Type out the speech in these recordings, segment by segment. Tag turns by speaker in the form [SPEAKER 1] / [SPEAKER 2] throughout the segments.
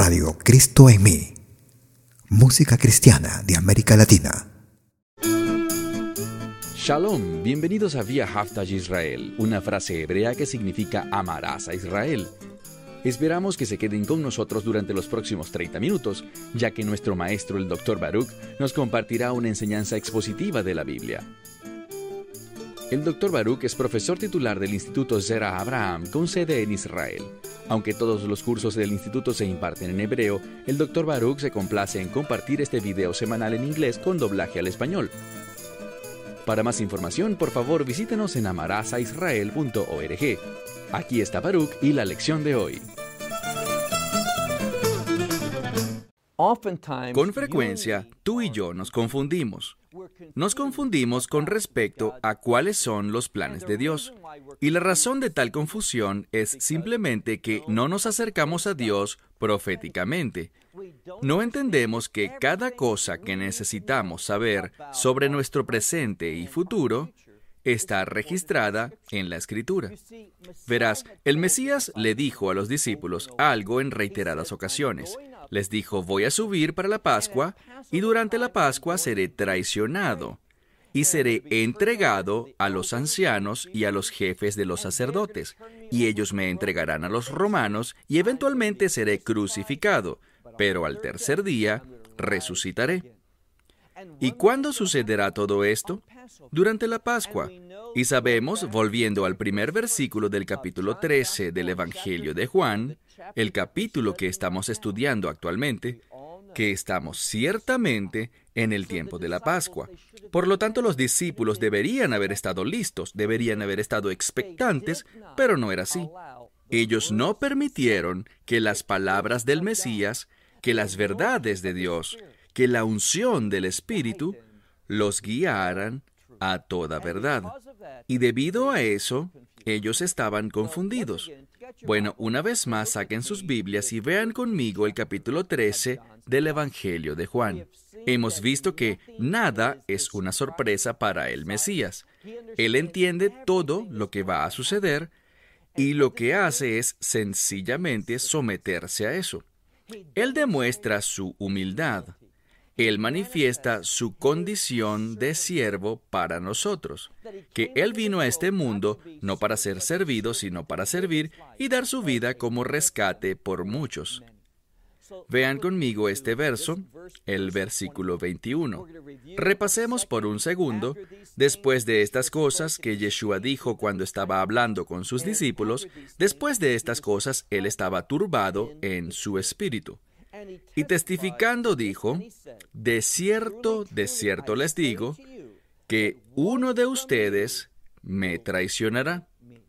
[SPEAKER 1] Radio Cristo en mí. Música cristiana de América Latina.
[SPEAKER 2] Shalom, bienvenidos a Via Haftaj Israel, una frase hebrea que significa amarás a Israel. Esperamos que se queden con nosotros durante los próximos 30 minutos, ya que nuestro maestro, el Dr. Baruch, nos compartirá una enseñanza expositiva de la Biblia. El Dr. Baruch es profesor titular del Instituto Zera Abraham, con sede en Israel. Aunque todos los cursos del instituto se imparten en hebreo, el Dr. Baruch se complace en compartir este video semanal en inglés con doblaje al español. Para más información, por favor, visítenos en amarasaisrael.org. Aquí está Baruch y la lección de hoy. Con frecuencia, tú y yo nos confundimos. Nos confundimos con respecto a cuáles son los planes de Dios. Y la razón de tal confusión es simplemente que no nos acercamos a Dios proféticamente. No entendemos que cada cosa que necesitamos saber sobre nuestro presente y futuro está registrada en la Escritura. Verás, el Mesías le dijo a los discípulos algo en reiteradas ocasiones. Les dijo, voy a subir para la Pascua, y durante la Pascua seré traicionado, y seré entregado a los ancianos y a los jefes de los sacerdotes, y ellos me entregarán a los romanos, y eventualmente seré crucificado, pero al tercer día resucitaré. ¿Y cuándo sucederá todo esto? Durante la Pascua. Y sabemos, volviendo al primer versículo del capítulo 13 del Evangelio de Juan, el capítulo que estamos estudiando actualmente, que estamos ciertamente en el tiempo de la Pascua. Por lo tanto, los discípulos deberían haber estado listos, deberían haber estado expectantes, pero no era así. Ellos no permitieron que las palabras del Mesías, que las verdades de Dios, que la unción del Espíritu los guiaran a toda verdad. Y debido a eso, ellos estaban confundidos. Bueno, una vez más, saquen sus Biblias y vean conmigo el capítulo 13 del Evangelio de Juan. Hemos visto que nada es una sorpresa para el Mesías. Él entiende todo lo que va a suceder y lo que hace es sencillamente someterse a eso. Él demuestra su humildad. Él manifiesta su condición de siervo para nosotros, que Él vino a este mundo no para ser servido, sino para servir y dar su vida como rescate por muchos. Vean conmigo este verso, el versículo 21. Repasemos por un segundo, después de estas cosas que Yeshua dijo cuando estaba hablando con sus discípulos, después de estas cosas Él estaba turbado en su espíritu. Y testificando dijo, de cierto les digo, que uno de ustedes me traicionará.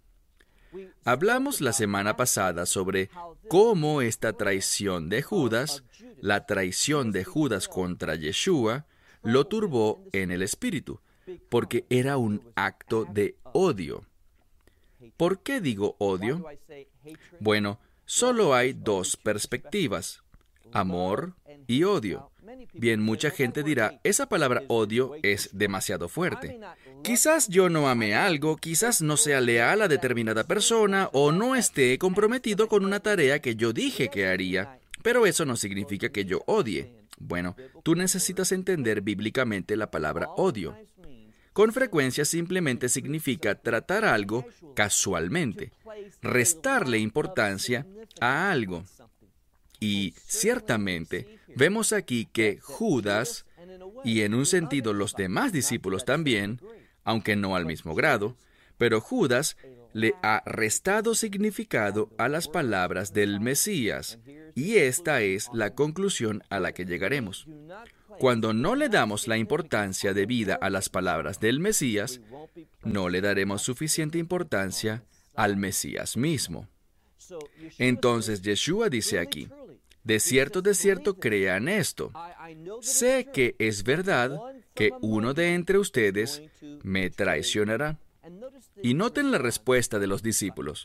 [SPEAKER 2] Hablamos la semana pasada sobre cómo esta traición de Judas, la traición de Judas contra Yeshua, lo turbó en el espíritu, porque era un acto de odio. ¿Por qué digo odio? Bueno, solo hay dos perspectivas. Amor y odio. Bien, mucha gente dirá, esa palabra odio es demasiado fuerte. Quizás yo no ame algo, quizás no sea leal a determinada persona o no esté comprometido con una tarea que yo dije que haría, pero eso no significa que yo odie. Bueno, tú necesitas entender bíblicamente la palabra odio. Con frecuencia simplemente significa tratar algo casualmente, restarle importancia a algo. Y ciertamente vemos aquí que Judas, y en un sentido los demás discípulos también, aunque no al mismo grado, pero Judas le ha restado significado a las palabras del Mesías, y esta es la conclusión a la que llegaremos. Cuando no le damos la importancia debida a las palabras del Mesías, no le daremos suficiente importancia al Mesías mismo. Entonces Yeshua dice aquí, de cierto, crean esto. Sé que es verdad que uno de entre ustedes me traicionará. Y noten la respuesta de los discípulos.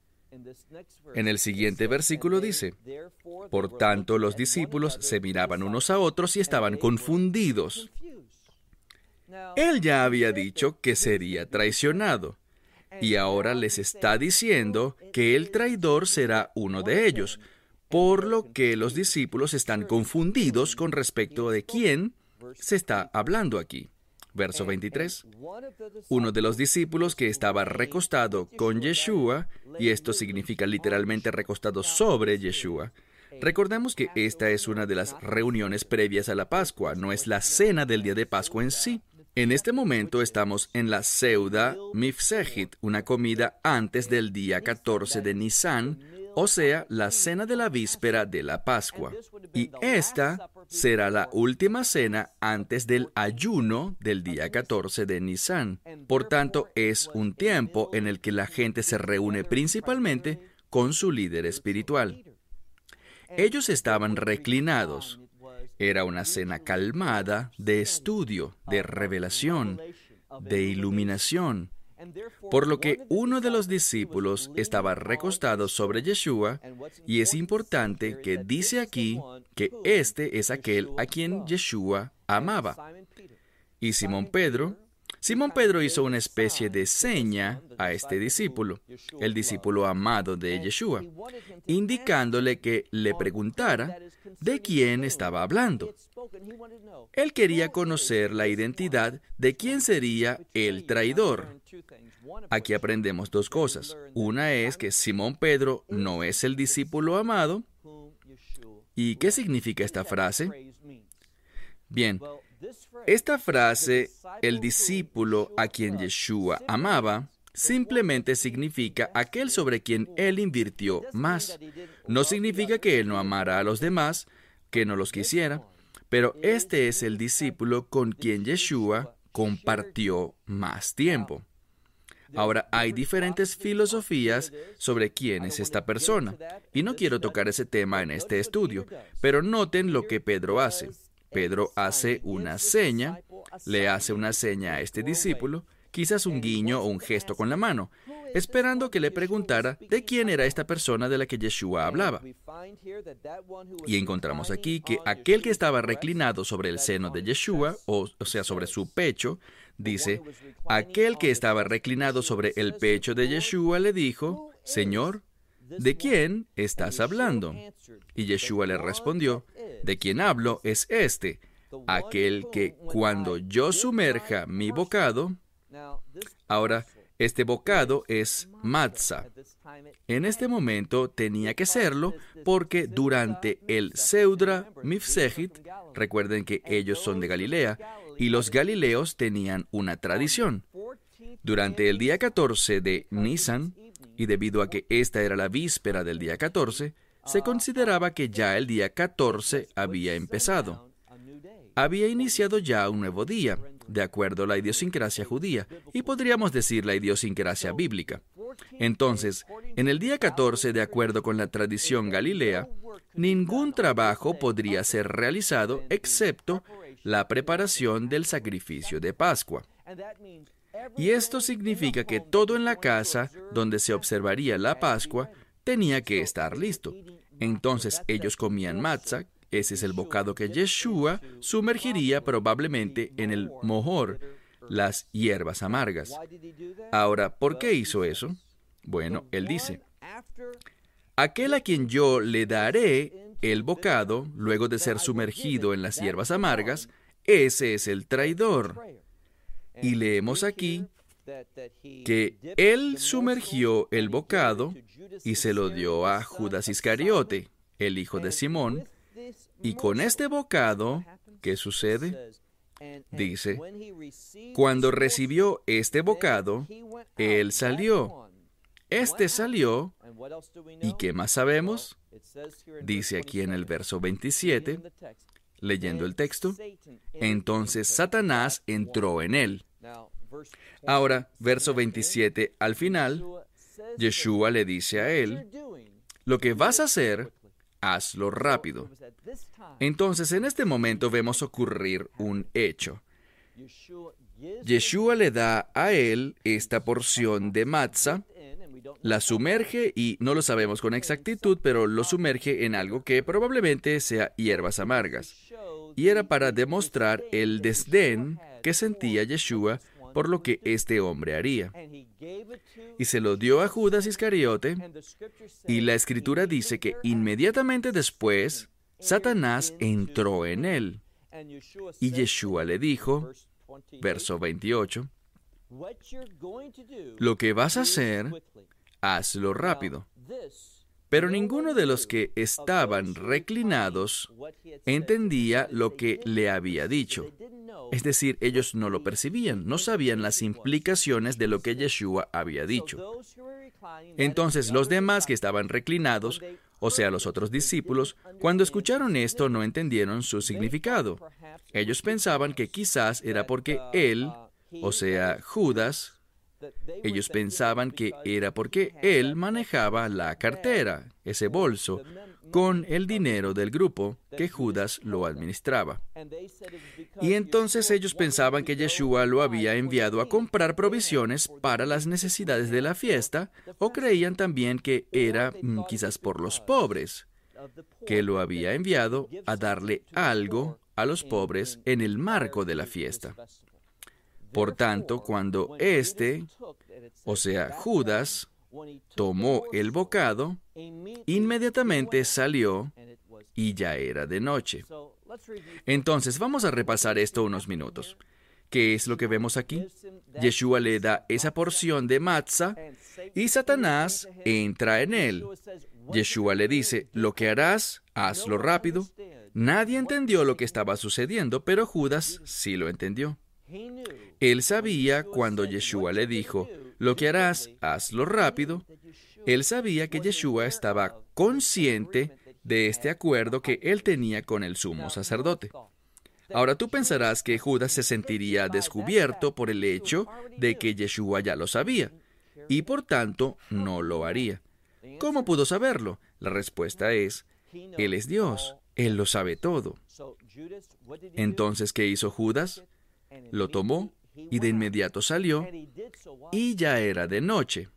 [SPEAKER 2] En el siguiente versículo dice, por tanto los discípulos se miraban unos a otros y estaban confundidos. Él ya había dicho que sería traicionado. Y ahora les está diciendo que el traidor será uno de ellos, por lo que los discípulos están confundidos con respecto de quién se está hablando aquí. Verso 23. Uno de los discípulos que estaba recostado con Yeshua, y esto significa literalmente recostado sobre Yeshua. Recordemos que esta es una de las reuniones previas a la Pascua, no es la cena del día de Pascua en sí. En este momento estamos en la Seuda Mifsehit, una comida antes del día 14 de Nisan, o sea, la cena de la víspera de la Pascua. Y esta será la última cena antes del ayuno del día 14 de Nisan. Por tanto, es un tiempo en el que la gente se reúne principalmente con su líder espiritual. Ellos estaban reclinados. Era una cena calmada de estudio, de revelación, de iluminación. Por lo que uno de los discípulos estaba recostado sobre Yeshua, y es importante que dice aquí que este es aquel a quien Yeshua amaba. Y Simón Pedro hizo una especie de seña a este discípulo, el discípulo amado de Yeshua, indicándole que le preguntara de quién estaba hablando. Él quería conocer la identidad de quién sería el traidor. Aquí aprendemos dos cosas. Una es que Simón Pedro no es el discípulo amado. ¿Y qué significa esta frase? Bien, esta frase, el discípulo a quien Yeshua amaba, simplemente significa aquel sobre quien él invirtió más. No significa que él no amara a los demás, que no los quisiera, pero este es el discípulo con quien Yeshua compartió más tiempo. Ahora, hay diferentes filosofías sobre quién es esta persona, y no quiero tocar ese tema en este estudio, pero noten lo que Pedro hace. Pedro hace una seña, le hace una seña a este discípulo, quizás un guiño o un gesto con la mano, esperando que le preguntara de quién era esta persona de la que Yeshua hablaba. Y encontramos aquí que aquel que estaba reclinado sobre el seno de Yeshua, o sea, sobre su pecho, dice, aquel que estaba reclinado sobre el pecho de Yeshua le dijo, Señor, ¿de quién estás hablando? Y Yeshua le respondió, de quien hablo es este, aquel que cuando yo sumerja mi bocado. Ahora, este bocado es matzah. En este momento tenía que serlo porque durante el Seudra Mifsehit, recuerden que ellos son de Galilea, y los galileos tenían una tradición. Durante el día 14 de Nisan, y debido a que esta era la víspera del día 14, se consideraba que ya el día 14 había empezado. Había iniciado ya un nuevo día, de acuerdo a la idiosincrasia judía, y podríamos decir la idiosincrasia bíblica. Entonces, en el día 14, de acuerdo con la tradición galilea, ningún trabajo podría ser realizado excepto la preparación del sacrificio de Pascua. Y esto significa que todo en la casa donde se observaría la Pascua tenía que estar listo. Entonces ellos comían matzah, ese es el bocado que Yeshua sumergiría probablemente en el mohor, las hierbas amargas. Ahora, ¿por qué hizo eso? Bueno, él dice, aquel a quien yo le daré el bocado, luego de ser sumergido en las hierbas amargas, ese es el traidor. Y leemos aquí que él sumergió el bocado y se lo dio a Judas Iscariote, el hijo de Simón, y con este bocado, ¿qué sucede? Dice, cuando recibió este bocado, él salió. Este salió, ¿y qué más sabemos? Dice aquí en el verso 27, leyendo el texto, entonces Satanás entró en él. Ahora, verso 27, al final, Yeshua le dice a él, lo que vas a hacer, hazlo rápido. Entonces, en este momento vemos ocurrir un hecho. Yeshua le da a él esta porción de matzah, la sumerge y no lo sabemos con exactitud, pero lo sumerge en algo que probablemente sea hierbas amargas. Y era para demostrar el desdén que sentía Yeshua por lo que este hombre haría. Y se lo dio a Judas Iscariote, y la Escritura dice que inmediatamente después, Satanás entró en él. Y Yeshua le dijo, verso 28, lo que vas a hacer, hazlo rápido. Pero ninguno de los que estaban reclinados entendía lo que le había dicho. Es decir, ellos no lo percibían, no sabían las implicaciones de lo que Yeshua había dicho. Entonces los demás que estaban reclinados, o sea, los otros discípulos, cuando escucharon esto no entendieron su significado. Ellos pensaban que quizás era porque él, o sea, Judas, ellos pensaban que era porque él manejaba la cartera, ese bolso, con el dinero del grupo que Judas lo administraba. Y entonces ellos pensaban que Yeshua lo había enviado a comprar provisiones para las necesidades de la fiesta, o creían también que era quizás por los pobres, que lo había enviado a darle algo a los pobres en el marco de la fiesta. Por tanto, cuando o sea, Judas, tomó el bocado, inmediatamente salió y ya era de noche. Entonces, vamos a repasar esto unos minutos. ¿Qué es lo que vemos aquí? Yeshua le da esa porción de matzah y Satanás entra en él. Yeshua le dice, lo que harás, hazlo rápido. Nadie entendió lo que estaba sucediendo, pero Judas sí lo entendió. Él sabía cuando Yeshua le dijo, lo que harás, hazlo rápido. Él sabía que Yeshua estaba consciente de este acuerdo que él tenía con el sumo sacerdote. Ahora tú pensarás que Judas se sentiría descubierto por el hecho de que Yeshua ya lo sabía, y por tanto no lo haría. ¿Cómo pudo saberlo? La respuesta es, Él es Dios, Él lo sabe todo. Entonces, ¿qué hizo Judas? Lo tomó y de inmediato salió y ya era de noche.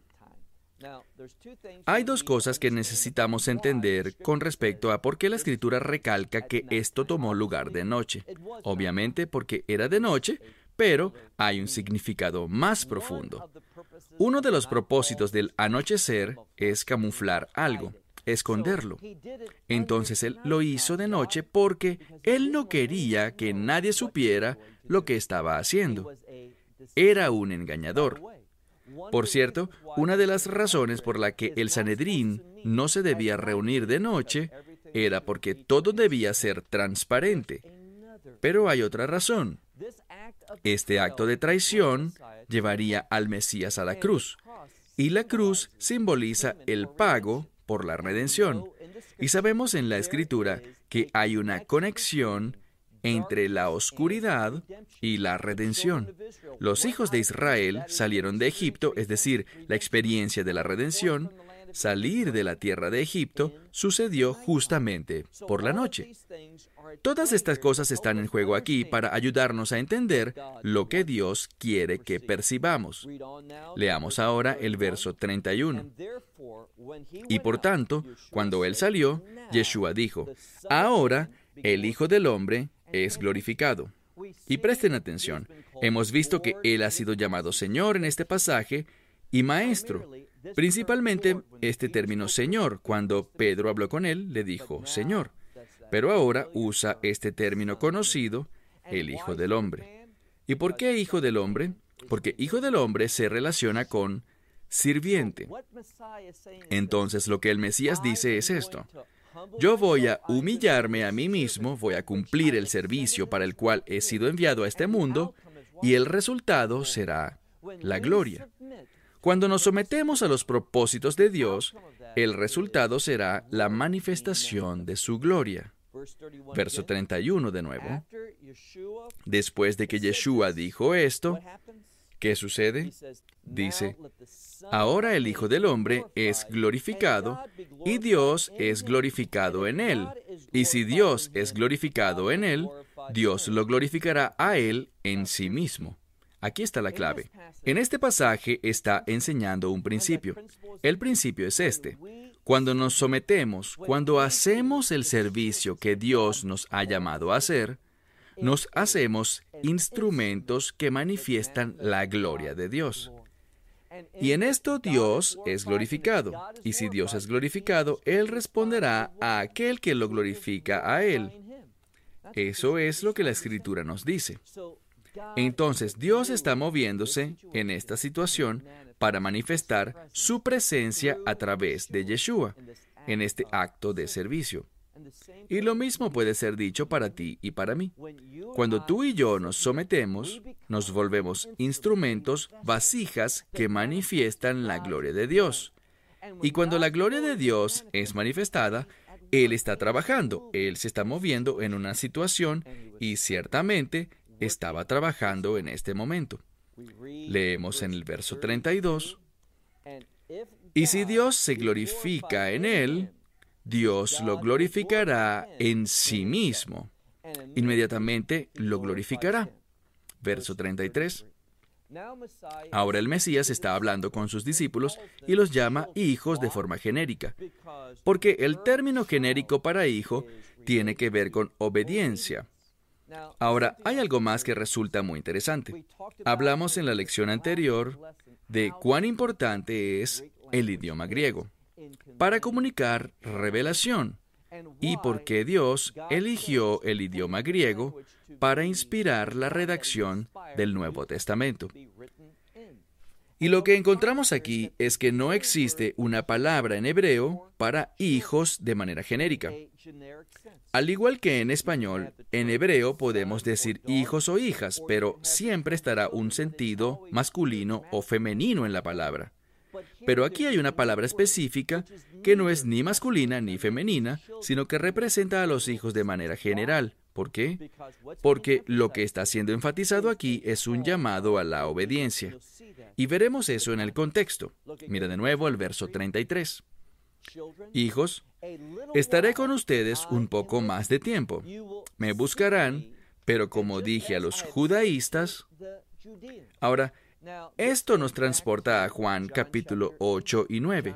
[SPEAKER 2] Hay dos cosas que necesitamos entender con respecto a por qué la Escritura recalca que esto tomó lugar de noche. Obviamente porque era de noche, pero hay un significado más profundo. Uno de los propósitos del anochecer es camuflar algo, esconderlo. Entonces él lo hizo de noche porque él no quería que nadie supiera lo que estaba haciendo. Era un engañador. Por cierto, una de las razones por la que el Sanedrín no se debía reunir de noche era porque todo debía ser transparente. Pero hay otra razón. Este acto de traición llevaría al Mesías a la cruz, y la cruz simboliza el pago por la redención. Y sabemos en la Escritura que hay una conexión entre la oscuridad y la redención. Los hijos de Israel salieron de Egipto, es decir, la experiencia de la redención, salir de la tierra de Egipto, sucedió justamente por la noche. Todas estas cosas están en juego aquí para ayudarnos a entender lo que Dios quiere que percibamos. Leamos ahora el verso 31. Y por tanto, cuando él salió, Yeshua dijo, ahora el Hijo del Hombre es glorificado. Y presten atención, hemos visto que él ha sido llamado Señor en este pasaje y Maestro. Principalmente este término Señor, cuando Pedro habló con él, le dijo Señor. Pero ahora usa este término conocido, el Hijo del Hombre. ¿Y por qué Hijo del Hombre? Porque Hijo del Hombre se relaciona con sirviente. Entonces lo que el Mesías dice es esto. Yo voy a humillarme a mí mismo, voy a cumplir el servicio para el cual he sido enviado a este mundo, y el resultado será la gloria. Cuando nos sometemos a los propósitos de Dios, el resultado será la manifestación de su gloria. Verso 31 de nuevo. Después de que Yeshua dijo esto, ¿qué sucede? Dice, ahora el Hijo del Hombre es glorificado y Dios es glorificado en él. Y si Dios es glorificado en él, Dios lo glorificará a él en sí mismo. Aquí está la clave. En este pasaje está enseñando un principio. El principio es este. Cuando nos sometemos, cuando hacemos el servicio que Dios nos ha llamado a hacer, nos hacemos instrumentos que manifiestan la gloria de Dios. Y en esto Dios es glorificado. Y si Dios es glorificado, Él responderá a aquel que lo glorifica a Él. Eso es lo que la Escritura nos dice. Entonces, Dios está moviéndose en esta situación para manifestar su presencia a través de Yeshua, en este acto de servicio. Y lo mismo puede ser dicho para ti y para mí. Cuando tú y yo nos sometemos, nos volvemos instrumentos, vasijas que manifiestan la gloria de Dios. Y cuando la gloria de Dios es manifestada, Él está trabajando, Él se está moviendo en una situación y ciertamente estaba trabajando en este momento. Leemos en el verso 32, y si Dios se glorifica en él, Dios lo glorificará en sí mismo. Inmediatamente lo glorificará. Verso 33. Ahora el Mesías está hablando con sus discípulos y los llama hijos de forma genérica, porque el término genérico para hijo tiene que ver con obediencia. Ahora, hay algo más que resulta muy interesante. Hablamos en la lección anterior de cuán importante es el idioma griego para comunicar revelación y por qué Dios eligió el idioma griego para inspirar la redacción del Nuevo Testamento. Y lo que encontramos aquí es que no existe una palabra en hebreo para hijos de manera genérica. Al igual que en español, en hebreo podemos decir hijos o hijas, pero siempre estará un sentido masculino o femenino en la palabra. Pero aquí hay una palabra específica que no es ni masculina ni femenina, sino que representa a los hijos de manera general. ¿Por qué? Porque lo que está siendo enfatizado aquí es un llamado a la obediencia. Y veremos eso en el contexto. Mira de nuevo el verso 33. Hijos, estaré con ustedes un poco más de tiempo. Me buscarán, pero como dije a los judaístas. Ahora, esto nos transporta a Juan capítulo 8 y 9.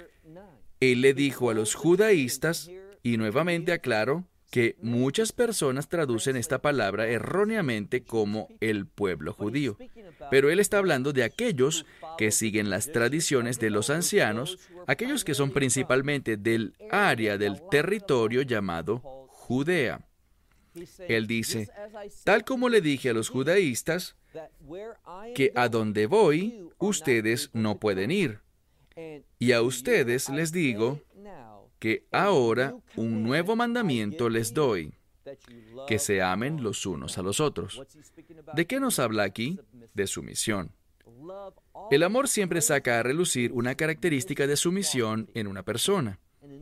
[SPEAKER 2] Él le dijo a los judaístas, y nuevamente aclaro, que muchas personas traducen esta palabra erróneamente como el pueblo judío. Pero él está hablando de aquellos que siguen las tradiciones de los ancianos, aquellos que son principalmente del área del territorio llamado Judea. Él dice, tal como le dije a los judaístas, que a donde voy, ustedes no pueden ir. Y a ustedes les digo que ahora un nuevo mandamiento les doy, que se amen los unos a los otros. ¿De qué nos habla aquí? De sumisión. El amor siempre saca a relucir una característica de sumisión en una persona.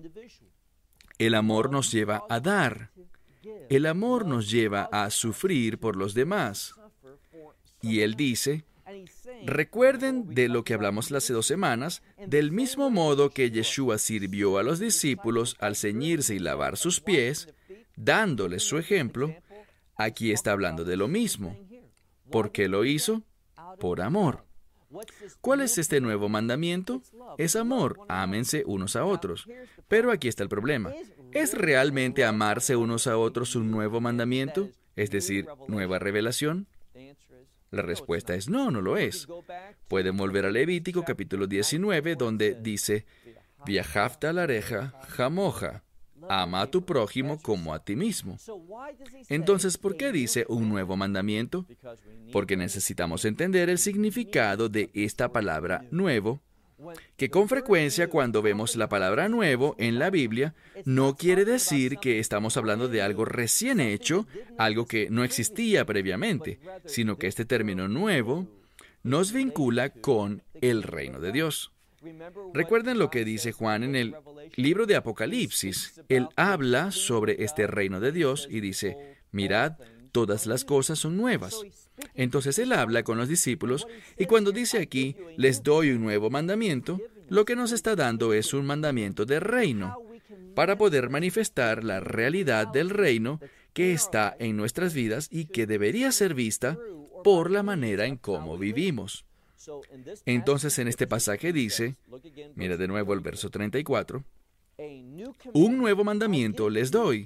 [SPEAKER 2] El amor nos lleva a dar. El amor nos lleva a sufrir por los demás. Y él dice, recuerden de lo que hablamos hace 2 semanas, del mismo modo que Yeshua sirvió a los discípulos al ceñirse y lavar sus pies, dándoles su ejemplo, aquí está hablando de lo mismo. ¿Por qué lo hizo? Por amor. ¿Cuál es este nuevo mandamiento? Es amor, ámense unos a otros. Pero aquí está el problema. ¿Es realmente amarse unos a otros un nuevo mandamiento? Es decir, nueva revelación. La respuesta es no, no lo es. Pueden volver a Levítico capítulo 19, donde dice, Viajafta lareja jamoja, ama a tu prójimo como a ti mismo. Entonces, ¿por qué dice un nuevo mandamiento? Porque necesitamos entender el significado de esta palabra nuevo, que con frecuencia cuando vemos la palabra nuevo en la Biblia, no quiere decir que estamos hablando de algo recién hecho, algo que no existía previamente, sino que este término nuevo nos vincula con el reino de Dios. Recuerden lo que dice Juan en el libro de Apocalipsis. Él habla sobre este reino de Dios y dice, mirad, todas las cosas son nuevas. Entonces él habla con los discípulos y cuando dice aquí, les doy un nuevo mandamiento, lo que nos está dando es un mandamiento de reino, para poder manifestar la realidad del reino que está en nuestras vidas y que debería ser vista por la manera en cómo vivimos. Entonces en este pasaje dice, mira de nuevo el verso 34, un nuevo mandamiento les doy,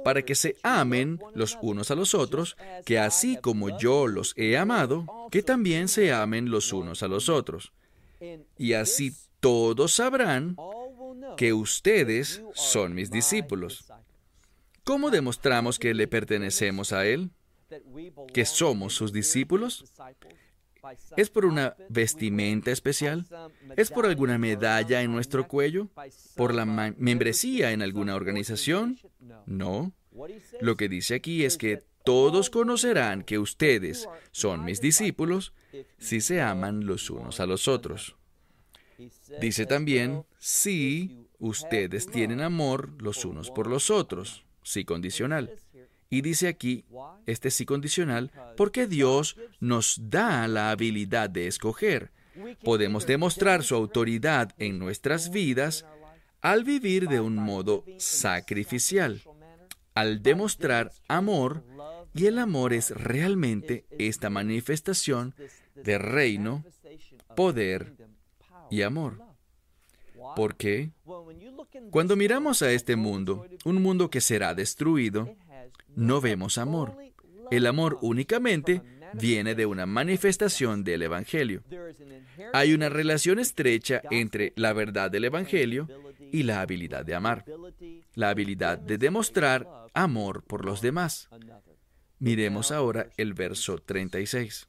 [SPEAKER 2] para que se amen los unos a los otros, que así como yo los he amado, que también se amen los unos a los otros. Y así todos sabrán que ustedes son mis discípulos. ¿Cómo demostramos que le pertenecemos a Él? ¿Que somos sus discípulos? ¿Es por una vestimenta especial? ¿Es por alguna medalla en nuestro cuello? ¿Por la membresía en alguna organización? No. Lo que dice aquí es que todos conocerán que ustedes son mis discípulos si se aman los unos a los otros. Dice también, si ustedes tienen amor los unos por los otros, sí condicional. Y dice aquí, este sí condicional, porque Dios nos da la habilidad de escoger. Podemos demostrar su autoridad en nuestras vidas al vivir de un modo sacrificial, al demostrar amor, y el amor es realmente esta manifestación de reino, poder y amor. ¿Por qué? Cuando miramos a este mundo, un mundo que será destruido, no vemos amor. El amor únicamente viene de una manifestación del Evangelio. Hay una relación estrecha entre la verdad del Evangelio y la habilidad de amar, la habilidad de demostrar amor por los demás. Miremos ahora el verso 36.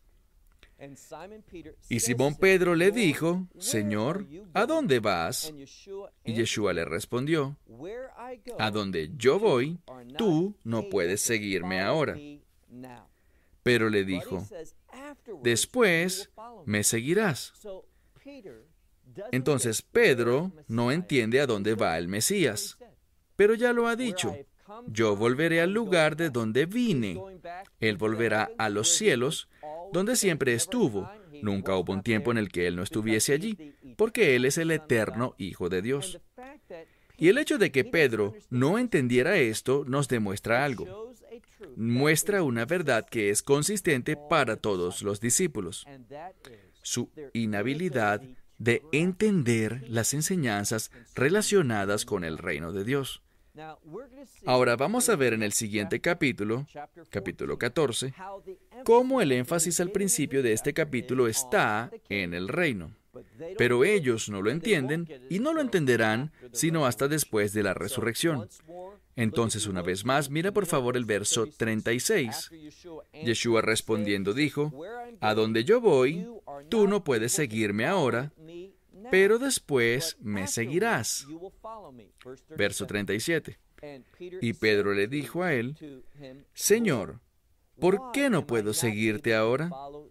[SPEAKER 2] Y Simón Pedro le dijo, Señor, ¿a dónde vas? Y Yeshua le respondió, a donde yo voy, tú no puedes seguirme ahora. Pero le dijo, después me seguirás. Entonces Pedro no entiende a dónde va el Mesías, pero ya lo ha dicho. Yo volveré al lugar de donde vine. Él volverá a los cielos, donde siempre estuvo. Nunca hubo un tiempo en el que Él no estuviese allí, porque Él es el eterno Hijo de Dios. Y el hecho de que Pedro no entendiera esto nos demuestra algo. Muestra una verdad que es consistente para todos los discípulos: su inhabilidad de entender las enseñanzas relacionadas con el reino de Dios. Ahora vamos a ver en el siguiente capítulo, capítulo 14, cómo el énfasis al principio de este capítulo está en el reino. Pero ellos no lo entienden y no lo entenderán sino hasta después de la resurrección. Entonces, una vez más, mira por favor el verso 36. Yeshua respondiendo dijo, a donde yo voy, tú no puedes seguirme ahora, pero después me seguirás. Verso 37. Y Pedro le dijo a él, Señor, ¿por qué no puedo seguirte ahora?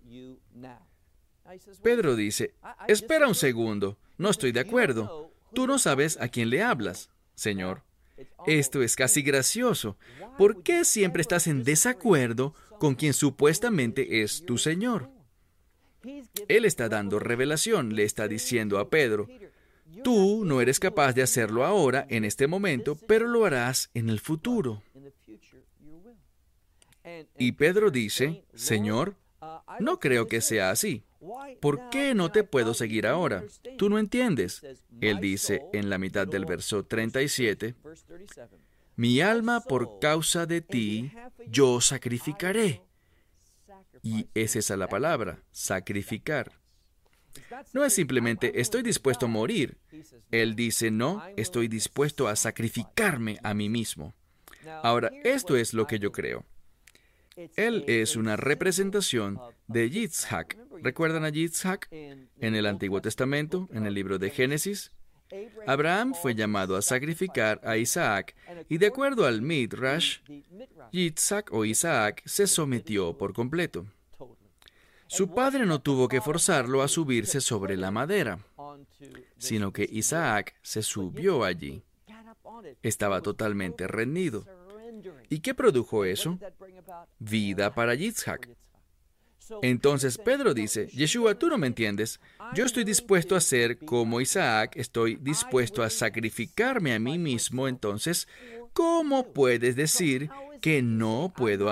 [SPEAKER 2] Pedro dice, espera un segundo, no estoy de acuerdo. Tú no sabes a quién le hablas, Señor. Esto es casi gracioso. ¿Por qué siempre estás en desacuerdo con quien supuestamente es tu Señor? Él está dando revelación, le está diciendo a Pedro, tú no eres capaz de hacerlo ahora, en este momento, pero lo harás en el futuro. Y Pedro dice, Señor, no creo que sea así. ¿Por qué no te puedo seguir ahora? Tú no entiendes. Él dice en la mitad del verso 37, mi alma por causa de ti, yo sacrificaré. Y es esa la palabra, sacrificar. No es simplemente estoy dispuesto a morir. Él dice, no, estoy dispuesto a sacrificarme a mí mismo. Ahora, esto es lo que yo creo. Él es una representación de Yitzhak. ¿Recuerdan a Yitzhak? En el Antiguo Testamento, en el libro de Génesis. Abraham fue llamado a sacrificar a Isaac, y de acuerdo al Midrash, Yitzhak o Isaac se sometió por completo. Su padre no tuvo que forzarlo a subirse sobre la madera, sino que Isaac se subió allí. Estaba totalmente rendido. ¿Y qué produjo eso? Vida para Yitzhak. Entonces Pedro dice, Yeshua, tú no me entiendes. Yo estoy dispuesto a ser como Isaac, estoy dispuesto a sacrificarme a mí mismo. Entonces, ¿cómo puedes decir que no puedo